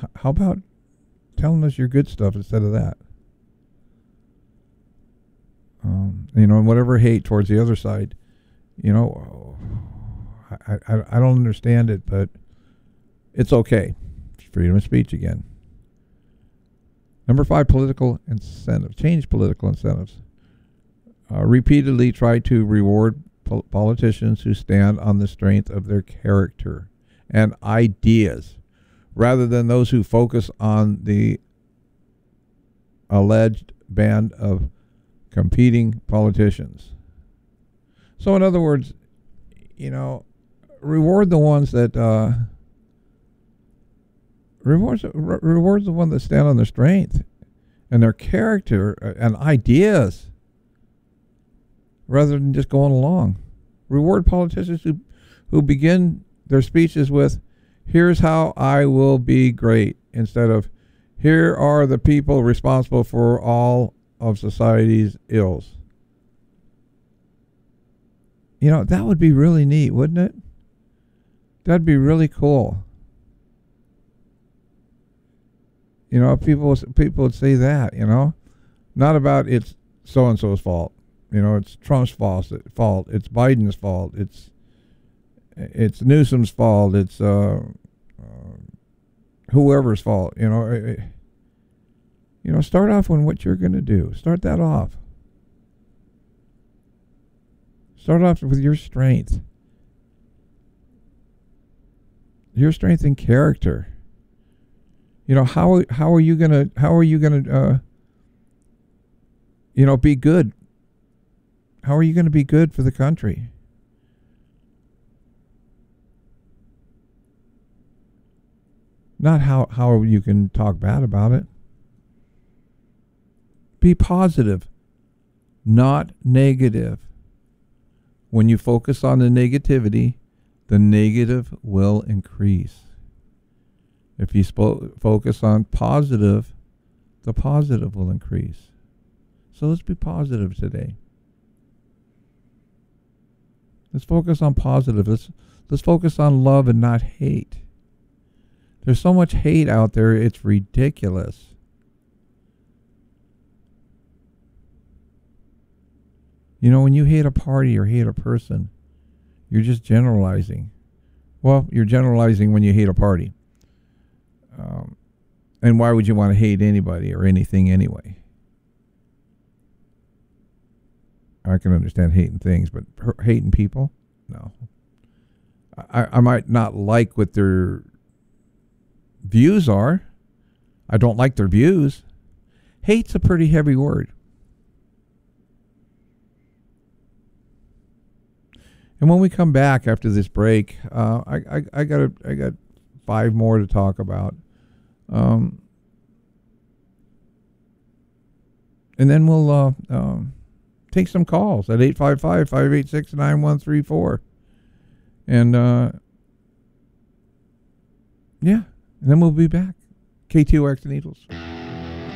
How about telling us your good stuff instead of that? And whatever hate towards the other side, I don't understand it, but it's okay. It's freedom of speech again. Number 5, political incentives. Change political incentives. Repeatedly try to reward politicians who stand on the strength of their character and ideas, rather than those who focus on the alleged band of competing politicians. So in other words, reward the ones that reward the ones that stand on their strength and their character and ideas, rather than just going along. Reward politicians who begin their speeches with, "Here's how I will be great," instead of, "Here are the people responsible for all of society's ills." That would be really neat, wouldn't it? That'd be really cool. People would say that, not about it's so-and-so's fault. It's Trump's fault. It's Biden's fault. It's Newsom's fault. It's whoever's fault. Start off on what you're going to do. Start that off. Start off with your strength. Your strength and character. How are you gonna be good? How are you going to be good for the country? Not how you can talk bad about it. Be positive, not negative. When you focus on the negativity, the negative will increase. If you focus on positive, the positive will increase. So let's be positive today. Let's focus on positive. Let's focus on love and not hate. There's so much hate out there, it's ridiculous. When you hate a party or hate a person, you're just generalizing. Well, you're generalizing when you hate a party. And why would you want to hate anybody or anything anyway? I can understand hating things, but hating people? No. I might not like what their views are. I don't like their views. Hate's a pretty heavy word. And when we come back after this break, I got 5 more to talk about. And then we'll take some calls at 855-586-9134. And and then we'll be back. KTOX Needles.